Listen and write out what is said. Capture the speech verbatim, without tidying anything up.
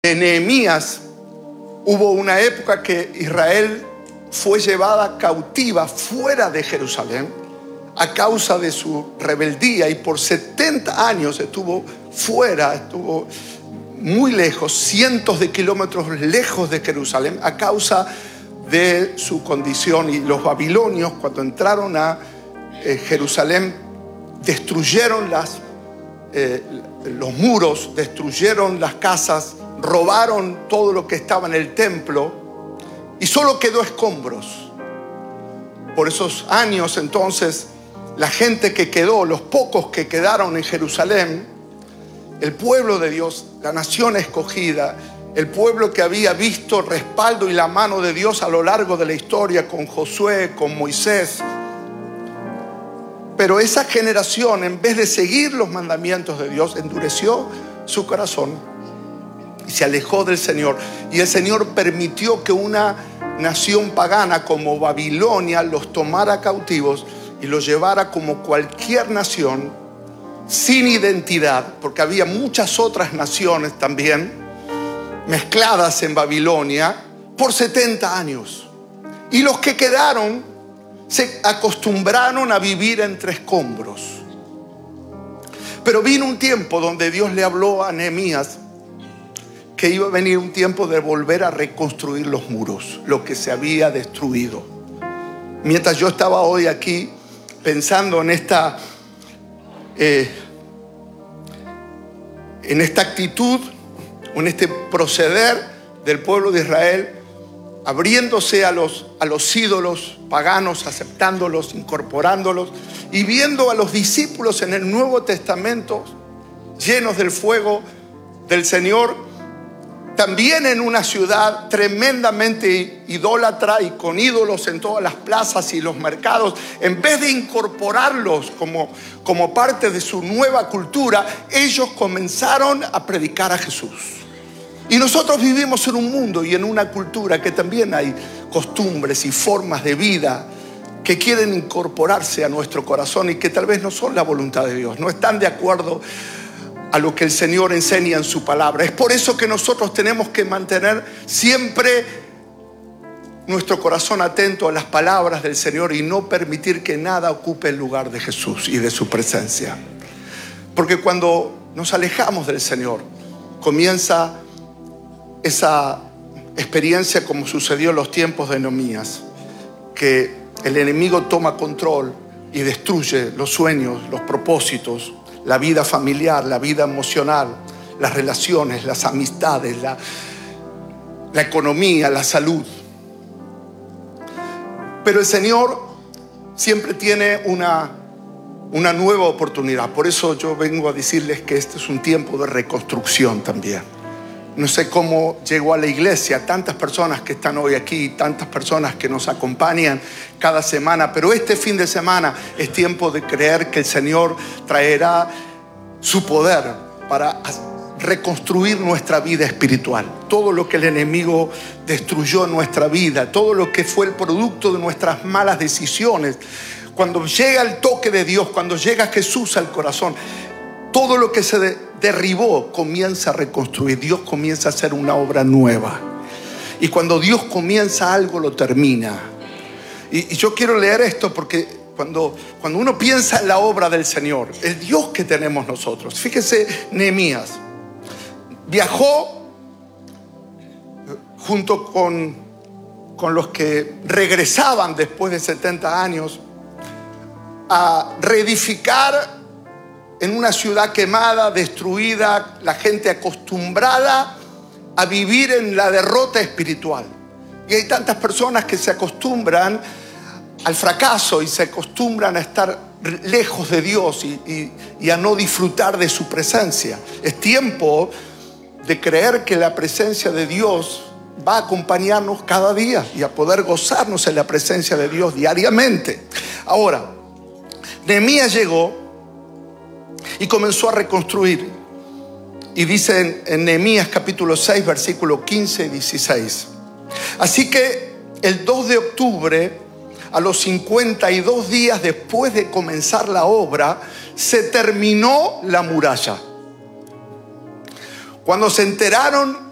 de Nehemías, hubo una época que Israel fue llevada cautiva fuera de Jerusalén a causa de su rebeldía, y por setenta años estuvo fuera, estuvo muy lejos, cientos de kilómetros lejos de Jerusalén, a causa de su condición. Y los babilonios, cuando entraron a eh, Jerusalén, destruyeron las, eh, los muros, destruyeron las casas, robaron todo lo que estaba en el templo y solo quedó escombros. Por esos años, entonces, la gente que quedó, los pocos que quedaron en Jerusalén, el pueblo de Dios, la nación escogida, el pueblo que había visto el respaldo y la mano de Dios a lo largo de la historia con Josué, con Moisés. Pero esa generación, en vez de seguir los mandamientos de Dios, endureció su corazón y se alejó del Señor. Y el Señor permitió que una nación pagana como Babilonia los tomara cautivos y los llevara como cualquier nación sin identidad, porque había muchas otras naciones también mezcladas en Babilonia por setenta años. Y los que quedaron se acostumbraron a vivir entre escombros. Pero vino un tiempo donde Dios le habló a Nehemías que iba a venir un tiempo de volver a reconstruir los muros, lo que se había destruido. Mientras yo estaba hoy aquí pensando en esta eh, en esta actitud, en este proceder del pueblo de Israel, abriéndose a los, a los ídolos paganos, aceptándolos, incorporándolos, y viendo a los discípulos en el Nuevo Testamento llenos del fuego del Señor, también en una ciudad tremendamente idólatra y con ídolos en todas las plazas y los mercados, en vez de incorporarlos como, como parte de su nueva cultura, ellos comenzaron a predicar a Jesús. Y nosotros vivimos en un mundo y en una cultura que también hay costumbres y formas de vida que quieren incorporarse a nuestro corazón y que tal vez no son la voluntad de Dios, no están de acuerdo a lo que el Señor enseña en su palabra. Es por eso que nosotros tenemos que mantener siempre nuestro corazón atento a las palabras del Señor y no permitir que nada ocupe el lugar de Jesús y de su presencia. Porque cuando nos alejamos del Señor, comienza esa experiencia como sucedió en los tiempos de Nehemías, que el enemigo toma control y destruye los sueños, los propósitos, la vida familiar, la vida emocional, las relaciones, las amistades, la, la economía, la salud. Pero el Señor siempre tiene una, una nueva oportunidad. Por eso yo vengo a decirles que este es un tiempo de reconstrucción también. No sé cómo llegó a la iglesia tantas personas que están hoy aquí, tantas personas que nos acompañan cada semana, pero este fin de semana es tiempo de creer que el Señor traerá su poder para reconstruir nuestra vida espiritual. Todo lo que el enemigo destruyó en nuestra vida, todo lo que fue el producto de nuestras malas decisiones, cuando llega el toque de Dios, cuando llega Jesús al corazón, todo lo que se de, derribó comienza a reconstruir. Dios comienza a hacer una obra nueva. Y cuando Dios comienza algo, lo termina. Y, y yo quiero leer esto porque cuando, cuando uno piensa en la obra del Señor, el Dios que tenemos nosotros. Fíjese, Nehemías viajó junto con, con los que regresaban después de setenta años a reedificar en una ciudad quemada, destruida, la gente acostumbrada a vivir en la derrota espiritual. Y hay tantas personas que se acostumbran al fracaso y se acostumbran a estar lejos de Dios y, y, y a no disfrutar de su presencia. Es tiempo de creer que la presencia de Dios va a acompañarnos cada día y a poder gozarnos en la presencia de Dios diariamente. Ahora, Nehemías llegó y comenzó a reconstruir. Y dice en, en Nehemías capítulo seis, versículo quince y dieciséis. Así que el dos de octubre, a los cincuenta y dos días después de comenzar la obra, se terminó la muralla. Cuando se enteraron